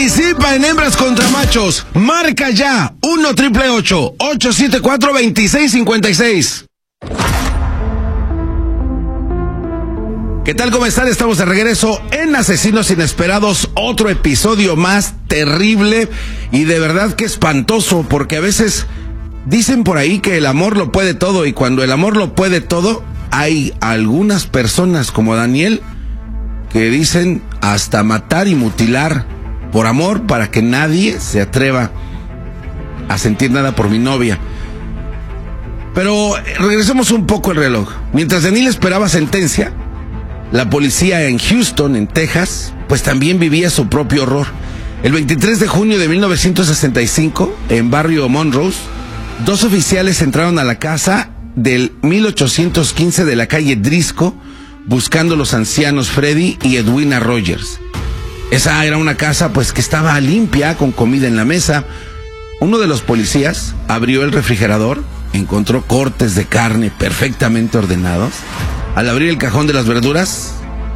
Participa en Hembras contra Machos. Marca ya 1-888-874-2656. ¿Qué tal? ¿Cómo están? Estamos de regreso en Asesinos Inesperados. Otro episodio más terrible y de verdad que espantoso, porque a veces dicen por ahí que el amor lo puede todo, y cuando el amor lo puede todo, hay algunas personas como Daniel que dicen hasta matar y mutilar por amor, para que nadie se atreva a sentir nada por mi novia. Pero regresemos un poco el reloj. Mientras Daniel esperaba sentencia, la policía en Houston, en Texas, pues también vivía su propio horror. El 23 de junio de 1965, en barrio Monrose, dos oficiales entraron a la casa del 1815 de la calle Driscoll, buscando los ancianos Freddy y Edwina Rogers. Esa era una casa pues que estaba limpia, con comida en la mesa. Uno de los policías abrió el refrigerador, encontró cortes de carne perfectamente ordenados. Al abrir el cajón de las verduras,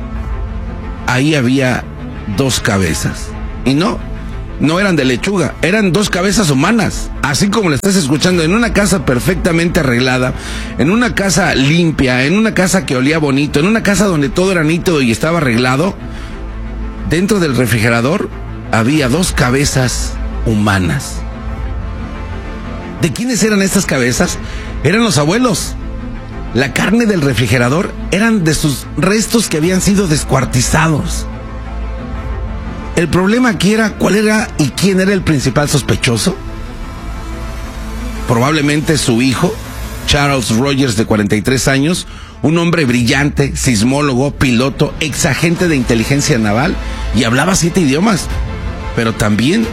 ahí había dos cabezas. Y no eran de lechuga, eran dos cabezas humanas. Así como le estás escuchando, en una casa perfectamente arreglada, en una casa limpia, en una casa que olía bonito, en una casa donde todo era nítido y estaba arreglado. Dentro del refrigerador había dos cabezas humanas. ¿De quiénes eran estas cabezas? Eran los abuelos. La carne del refrigerador eran de sus restos que habían sido descuartizados. El problema aquí era cuál era y quién era el principal sospechoso. Probablemente su hijo, Charles Rogers, de 43 años, un hombre brillante, sismólogo, piloto, exagente de inteligencia naval, y hablaba 7 idiomas. Pero también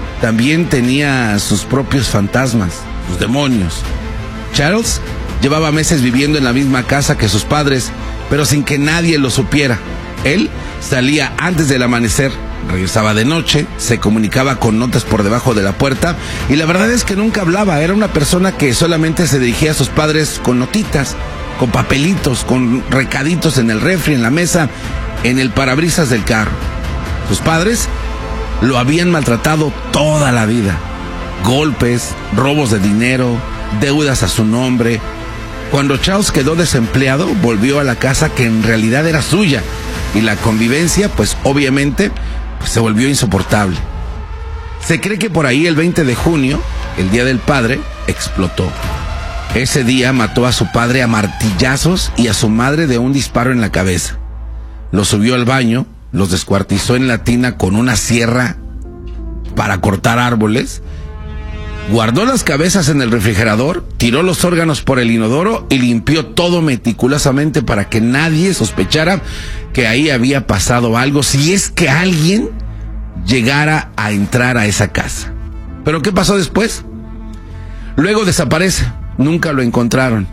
tenía sus propios fantasmas, sus demonios. Charles llevaba meses viviendo en la misma casa que sus padres, pero sin que nadie lo supiera. Él salía antes del amanecer, regresaba de noche, se comunicaba con notas por debajo de la puerta, y la verdad es que nunca hablaba. Era una persona que solamente se dirigía a sus padres con notitas, con papelitos, con recaditos en el refri, en la mesa, en el parabrisas del carro. Sus padres lo habían maltratado toda la vida. Golpes, robos de dinero, deudas a su nombre. Cuando Charles quedó desempleado, volvió a la casa que en realidad era suya, y la convivencia, pues obviamente, se volvió insoportable. Se cree que por ahí el 20 de junio, el Día del Padre, explotó. Ese día mató a su padre a martillazos y a su madre de un disparo en la cabeza. Los subió al baño, los descuartizó en la tina con una sierra para cortar árboles, guardó las cabezas en el refrigerador, tiró los órganos por el inodoro y limpió todo meticulosamente para que nadie sospechara que ahí había pasado algo, si es que alguien llegara a entrar a esa casa. ¿Pero qué pasó después? Luego desaparece, nunca lo encontraron.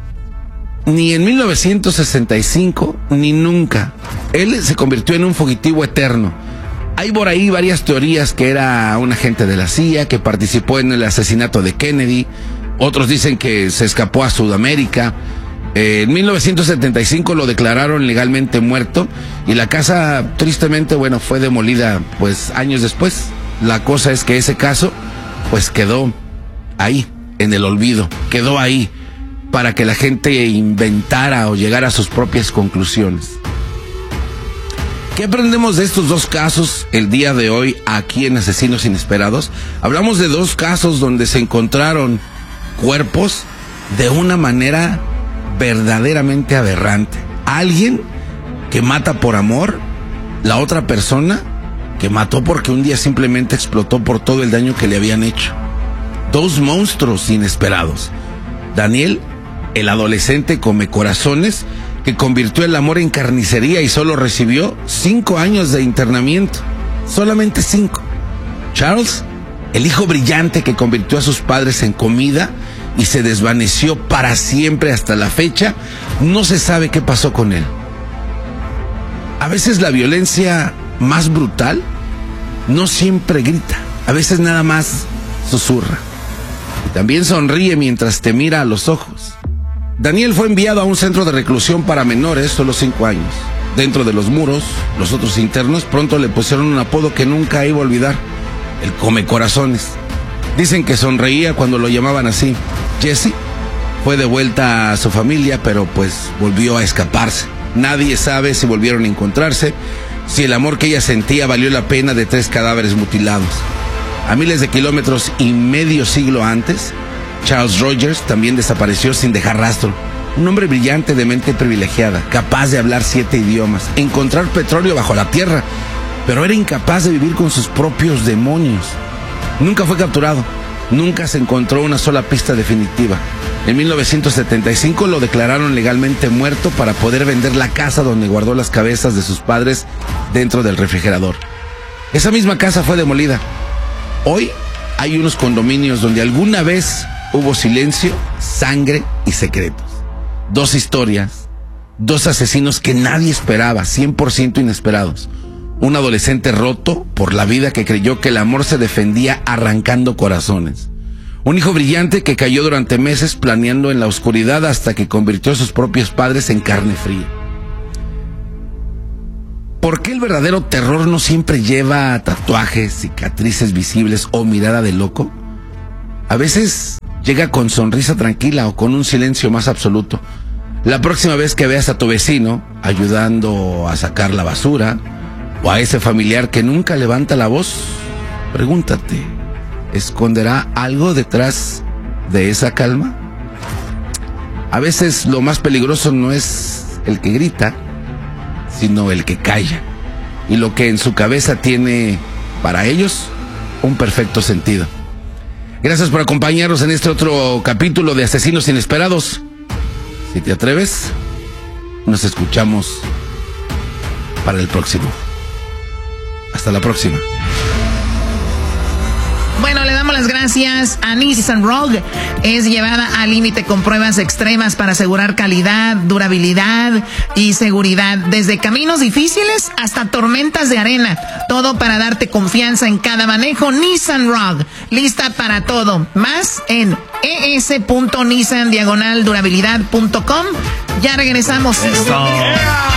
Ni en 1965, ni nunca. Él se convirtió en un fugitivo eterno. Hay por ahí varias teorías que era un agente de la CIA, que participó en el asesinato de Kennedy. Otros dicen que se escapó a Sudamérica. En 1975 lo declararon legalmente muerto, y la casa, tristemente, fue demolida pues años después. La cosa es que ese caso pues quedó ahí, en el olvido. Quedó ahí para que la gente inventara o llegara a sus propias conclusiones. ¿Qué aprendemos de estos dos casos el día de hoy aquí en Asesinos Inesperados? Hablamos de dos casos donde se encontraron cuerpos de una manera verdaderamente aberrante. Alguien que mata por amor, la otra persona que mató porque un día simplemente explotó por todo el daño que le habían hecho. Dos monstruos inesperados. Daniel, el adolescente come corazones, que convirtió el amor en carnicería y solo recibió 5 años de internamiento. Solamente 5. Charles, el hijo brillante que convirtió a sus padres en comida y se desvaneció para siempre. Hasta la fecha no se sabe qué pasó con él. A veces la violencia más brutal no siempre grita, a veces nada más susurra. Y también sonríe mientras te mira a los ojos. Daniel fue enviado a un centro de reclusión para menores, solo 5 años. Dentro de los muros, los otros internos pronto le pusieron un apodo que nunca iba a olvidar: el Come Corazones. Dicen que sonreía cuando lo llamaban así. Jesse fue de vuelta a su familia, pero pues volvió a escaparse. Nadie sabe si volvieron a encontrarse, si el amor que ella sentía valió la pena de 3 cadáveres mutilados. A miles de kilómetros y medio siglo antes, Charles Rogers también desapareció sin dejar rastro. Un hombre brillante de mente privilegiada, capaz de hablar 7 idiomas, encontrar petróleo bajo la tierra, pero era incapaz de vivir con sus propios demonios. Nunca fue capturado, nunca se encontró una sola pista definitiva. En 1975 lo declararon legalmente muerto para poder vender la casa donde guardó las cabezas de sus padres dentro del refrigerador. Esa misma casa fue demolida. Hoy hay unos condominios donde alguna vez hubo silencio, sangre y secretos. 2 historias, 2 asesinos que nadie esperaba, 100% inesperados. Un adolescente roto por la vida que creyó que el amor se defendía arrancando corazones. Un hijo brillante que cayó durante meses planeando en la oscuridad hasta que convirtió a sus propios padres en carne fría. ¿Por qué el verdadero terror no siempre lleva tatuajes, cicatrices visibles o mirada de loco? A veces llega con sonrisa tranquila o con un silencio más absoluto. La próxima vez que veas a tu vecino ayudando a sacar la basura, o a ese familiar que nunca levanta la voz, pregúntate, ¿esconderá algo detrás de esa calma? A veces lo más peligroso no es el que grita, sino el que calla, y lo que en su cabeza tiene, para ellos, un perfecto sentido. Gracias por acompañarnos en este otro capítulo de Asesinos Inesperados. Si te atreves, nos escuchamos para el próximo. Hasta la próxima. Bueno, le damos las gracias a Nissan Rogue. Es llevada al límite con pruebas extremas para asegurar calidad, durabilidad y seguridad. Desde caminos difíciles hasta tormentas de arena. Todo para darte confianza en cada manejo. Nissan Rogue, lista para todo. Más en es.nissan/durabilidad.com. Ya regresamos.